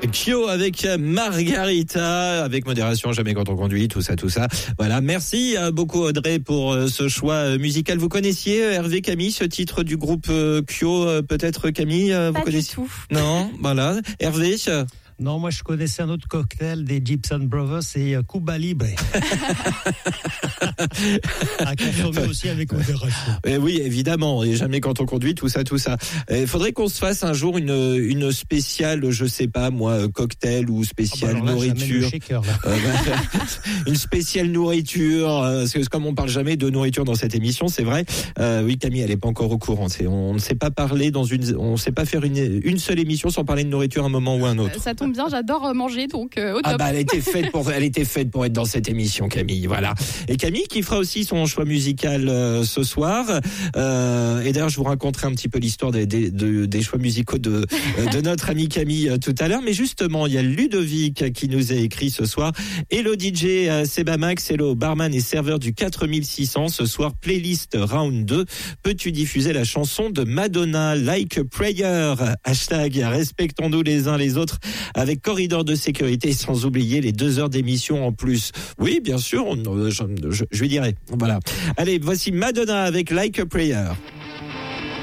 Kyo avec Margarita, avec modération, jamais quand on conduit, tout ça. Voilà, merci beaucoup Audrey pour ce choix musical. Vous connaissiez Hervé, Camille, ce titre du groupe Kyo, peut-être Camille, vous connaissiez? Pas du tout. Non, voilà. Hervé? Non, moi je connaissais un autre cocktail des Gibson Brothers, c'est Cuba Libre. À consommer aussi avec modération. Oui, évidemment, et jamais quand on conduit, tout ça. Il faudrait qu'on se fasse un jour une spéciale, je sais pas moi, cocktail ou spéciale nourriture. Shaker, Une spéciale nourriture, parce que comme on parle jamais de nourriture dans cette émission, c'est vrai. Oui, Camille, elle est pas encore au courant. On ne sait pas parler on sait pas faire une seule émission sans parler de nourriture à un moment ou à un autre. Ça tombe bien, j'adore manger, donc au top. Ah bah elle était faite pour être dans cette émission, Camille, voilà. Et Camille qui fera aussi son choix musical ce soir. Et d'ailleurs je vous raconterai un petit peu l'histoire des choix musicaux de notre amie Camille tout à l'heure. Mais justement, il y a Ludovic qui nous a écrit ce soir. Hello DJ Seba Max, hello barman et serveur du 4600. Ce soir playlist round 2. Peux-tu diffuser la chanson de Madonna, Like a Prayer? Hashtag respectons-nous les uns les autres avec corridor de sécurité, sans oublier les 2 heures d'émission en plus. Oui, bien sûr, je lui dirai. Voilà. Allez, voici Madonna avec Like a Prayer.